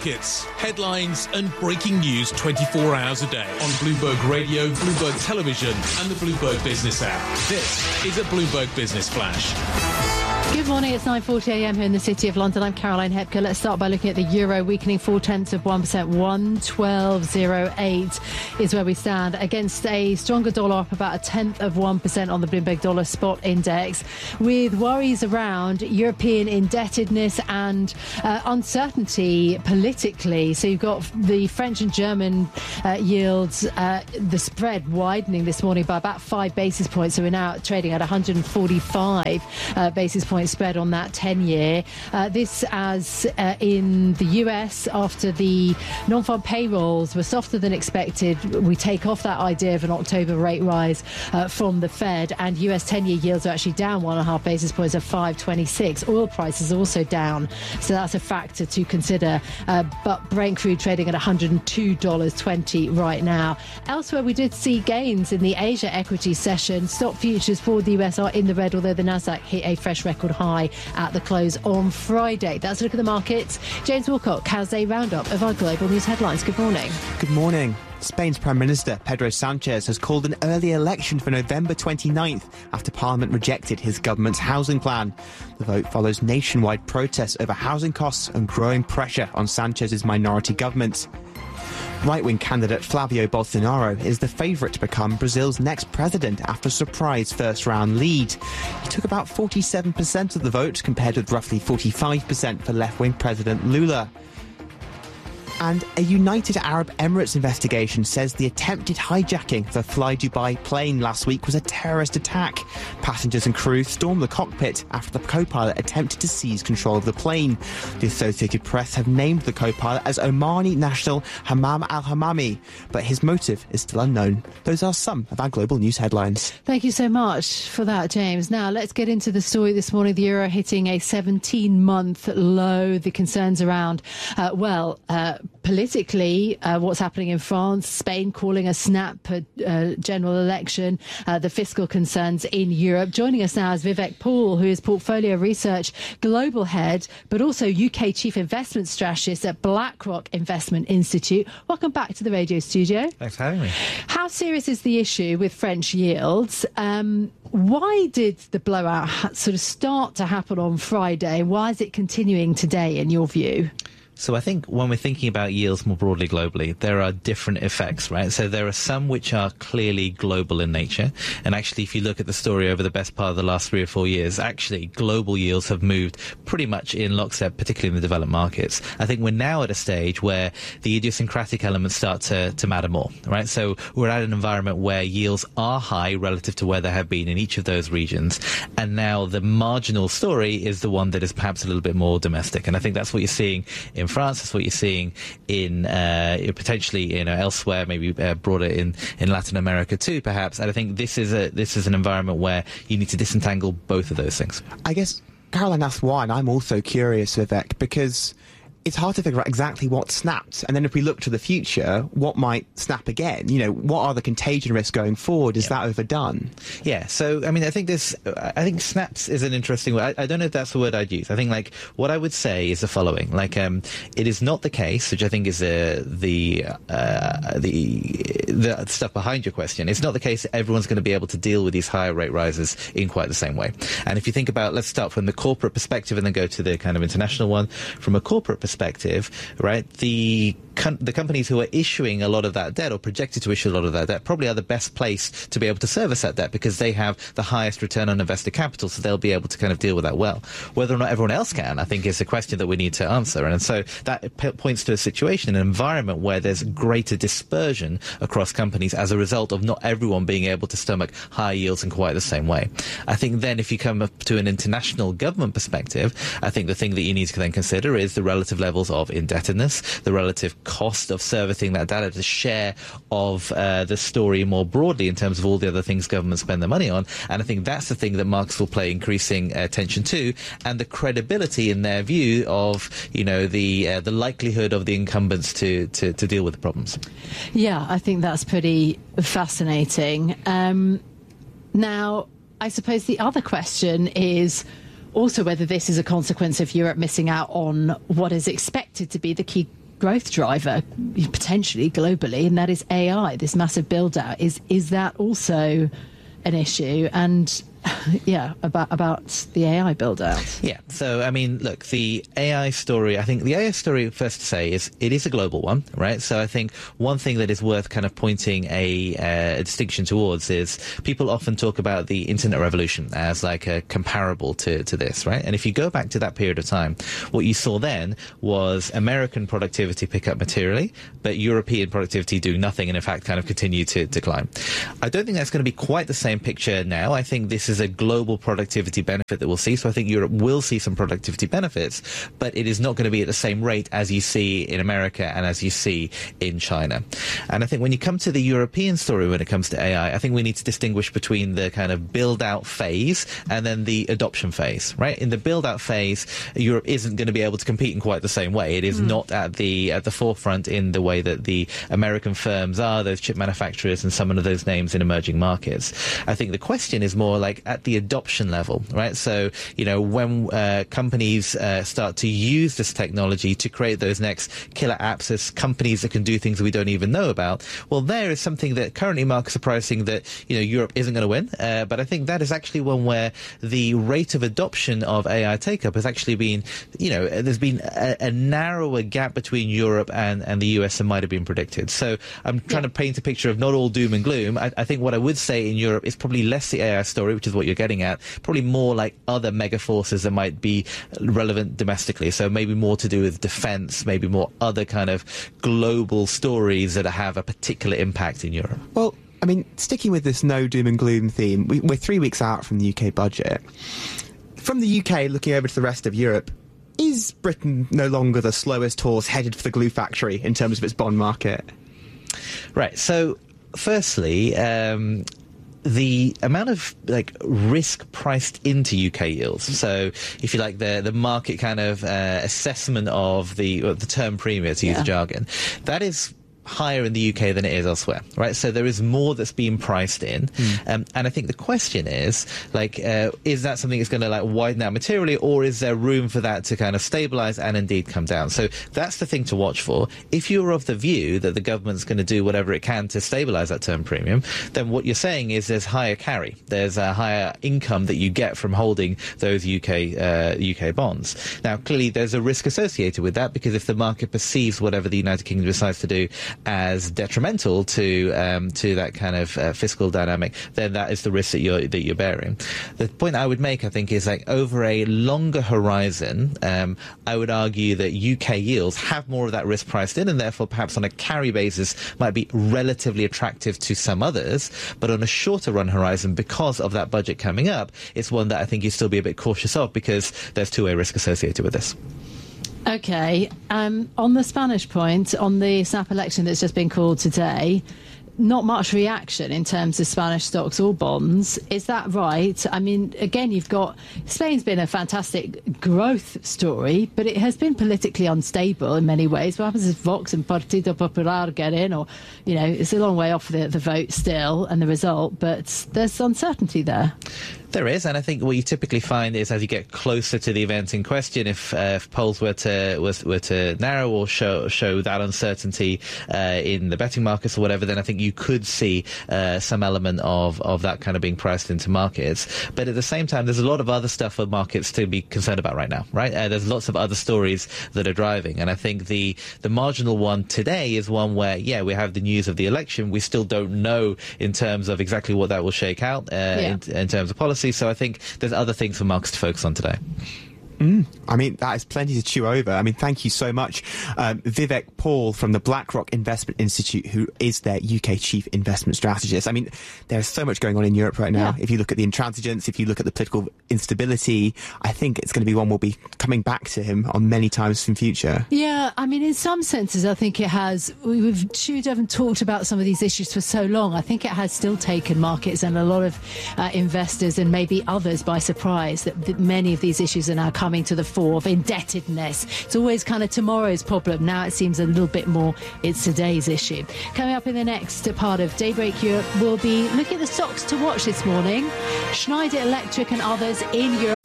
markets, headlines and breaking news 24 hours a day on Bloomberg Radio, Bloomberg Television and the Bloomberg Business app. This is a Bloomberg Business Flash. Good morning, it's 9:40 a.m. here in the City of London. I'm Caroline Hepker. Let's start by looking at the euro weakening 0.4%, 112.08 is where we stand, against a stronger dollar up about 0.1% on the Bloomberg Dollar Spot Index, with worries around European indebtedness and uncertainty politically. So you've got the French and German yields, the spread widening this morning by about 5 basis points. So we're now trading at 145 basis points spread on that 10-year. This as in the US, after the non-farm payrolls were softer than expected, we take off that idea of an October rate rise from the Fed, and US 10-year yields are actually down 1.5 basis points at 5.26. Oil prices also down, so that's a factor to consider. But Brent crude trading at $102.20 right now. Elsewhere, we did see gains in the Asia equity session. Stock futures for the US are in the red, although the Nasdaq hit a fresh record high at the close on Friday. That's a look at the markets. James Wilcock has a roundup of our global news headlines. Good morning. Good morning. Spain's Prime Minister Pedro Sanchez has called an early election for November 29th after Parliament rejected his government's housing plan. The vote follows nationwide protests over housing costs and growing pressure on Sanchez's minority government. Right-wing candidate Flavio Bolsonaro is the favourite to become Brazil's next president after a surprise first-round lead. He took about 47% of the vote, compared with roughly 45% for left-wing President Lula. And a United Arab Emirates investigation says the attempted hijacking of a Fly Dubai plane last week was a terrorist attack. Passengers and crew stormed the cockpit after the co-pilot attempted to seize control of the plane. The Associated Press have named the co-pilot as Omani national Hammam al-Hammami, but his motive is still unknown. Those are some of our global news headlines. Thank you so much for that, James. Now, let's get into the story this morning. The euro hitting a 17-month low. The concerns around, politically, what's happening in France, Spain calling a snap general election, the fiscal concerns in Europe. Joining us now is Vivek Paul, who is Portfolio Research Global Head, but also UK Chief Investment Strategist at BlackRock Investment Institute. Welcome back to the radio studio. Thanks for having me. How serious is the issue with French yields? Why did the blowout sort of start to happen on Friday? Why is it continuing today, in your view? So I think when we're thinking about yields more broadly globally, there are different effects, right? So there are some which are clearly global in nature. And actually, if you look at the story over the best part of the last 3 or 4 years, actually global yields have moved pretty much in lockstep, particularly in the developed markets. I think we're now at a stage where the idiosyncratic elements start to matter more, right? So we're at an environment where yields are high relative to where they have been in each of those regions. And now the marginal story is the one that is perhaps a little bit more domestic. And I think that's what you're seeing in France. That's what you're seeing in potentially elsewhere, maybe broader in Latin America too, perhaps. And I think this is an environment where you need to disentangle both of those things. I guess Caroline asked why, and I'm also curious, Vivek, because it's hard to figure out exactly what snapped. And then if we look to the future, what might snap again? What are the contagion risks going forward? Is that overdone? Yeah. So, I mean, I think snaps is an interesting word. I don't know if that's the word I'd use. I think, what I would say is the following. It is not the case, which I think is the stuff behind your question. It's not the case that everyone's going to be able to deal with these higher rate rises in quite the same way. And if you think about, let's start from the corporate perspective and then go to the kind of international one. From a corporate perspective, right, the companies who are issuing a lot of that debt or projected to issue a lot of that debt probably are the best placed to be able to service that debt because they have the highest return on invested capital, so they'll be able to kind of deal with that well. Whether or not everyone else can, I think, is a question that we need to answer. And so that points to a situation, an environment where there's greater dispersion across companies as a result of not everyone being able to stomach high yields in quite the same way. I think then if you come up to an international government perspective, I think the thing that you need to then consider is the relative levels of indebtedness, the relative cost of servicing that data, the share of the story more broadly in terms of all the other things governments spend their money on. And I think that's the thing that markets will pay increasing attention to, and the credibility in their view of, the likelihood of the incumbents to deal with the problems. Yeah, I think that's pretty fascinating. Now, I suppose the other question is also whether this is a consequence of Europe missing out on what is expected to be the key growth driver potentially globally, and that is AI, this massive build out. Is that also an issue? And about the AI build out. Yeah. So, I mean, look, the AI story, I think the AI story, first to say, is it is a global one, right? So I think one thing that is worth kind of pointing a distinction towards is people often talk about the internet revolution as like a comparable to this, right? And if you go back to that period of time, what you saw then was American productivity pick up materially, but European productivity doing nothing and in fact kind of continue to decline. I don't think that's going to be quite the same picture now. I think this is a global productivity benefit that we'll see. So I think Europe will see some productivity benefits, but it is not going to be at the same rate as you see in America and as you see in China. And I think when you come to the European story when it comes to AI, I think we need to distinguish between the kind of build-out phase and then the adoption phase, right? In the build-out phase, Europe isn't going to be able to compete in quite the same way. It is not at the forefront in the way that the American firms are, those chip manufacturers and some of those names in emerging markets. I think the question is more like at the adoption level, right? So, you know, when companies start to use this technology to create those next killer apps as companies that can do things that we don't even know about, well, there is something that currently markets are pricing that, you know, Europe isn't going to win. But I think that is actually one where the rate of adoption of AI take-up has actually been, you know, there's been a narrower gap between Europe and the US than might have been predicted. So I'm trying to paint a picture of not all doom and gloom. I think what I would say in Europe is probably less the AI story, which is what you're getting at, probably more like other mega forces that might be relevant domestically. So maybe more to do with defense, maybe more other kind of global stories that have a particular impact in Europe. Well, I mean, sticking with this no doom and gloom theme, we're 3 weeks out from the UK budget. From the UK, looking over to the rest of Europe, is Britain no longer the slowest horse headed for the glue factory in terms of its bond market? Right. So, firstly, the amount of like risk priced into UK yields. So, if you like, the market kind of assessment of the term premium, to use the jargon, that is higher in the UK than it is elsewhere, right? So there is more that's being priced in. And I think the question is, like, is that something that's going to like widen out materially, or is there room for that to kind of stabilize and indeed come down? So that's the thing to watch for. If you're of the view that the government's going to do whatever it can to stabilize that term premium, then what you're saying is there's higher carry. There's a higher income that you get from holding those UK bonds. Now, clearly there's a risk associated with that, because if the market perceives whatever the United Kingdom decides to do as detrimental to that kind of fiscal dynamic, then that is the risk that you're bearing. The point I would make, I think, is like over a longer horizon, I would argue that UK yields have more of that risk priced in, and therefore perhaps on a carry basis might be relatively attractive to some others. But on a shorter run horizon, because of that budget coming up, it's one that I think you still be a bit cautious of, because there's two-way risk associated with this. Okay. On the Spanish point, on the snap election that's just been called today, not much reaction in terms of Spanish stocks or bonds. Is that right? I mean, again, you've got Spain's been a fantastic growth story, but it has been politically unstable in many ways. What happens if Vox and Partido Popular get in, or, you know, it's a long way off the vote still and the result, but there's uncertainty there. There is, and I think what you typically find is as you get closer to the event in question, if polls were to narrow or show that uncertainty in the betting markets or whatever, then I think you could see some element of that kind of being priced into markets. But at the same time, there's a lot of other stuff for markets to be concerned about right now, right? There's lots of other stories that are driving, and I think the marginal one today is one where, we have the news of the election. We still don't know in terms of exactly what that will shake out in terms of policy. So I think there's other things for markets to focus on today. I mean, that is plenty to chew over. I mean, thank you so much, Vivek Paul from the BlackRock Investment Institute, who is their UK chief investment strategist. I mean, there's so much going on in Europe right now. If you look at the intransigence, if you look at the political instability, I think it's going to be one we'll be coming back to him on many times in future. Yeah, I mean, in some senses, I think it has. We've chewed over and talked about some of these issues for so long. I think it has still taken markets and a lot of investors and maybe others by surprise that many of these issues are now coming to the fore, of indebtedness. It's always kind of tomorrow's problem. Now it seems a little bit more it's today's issue. Coming up in the next part of Daybreak Europe, we'll be looking at the stocks to watch this morning. Schneider Electric and others in Europe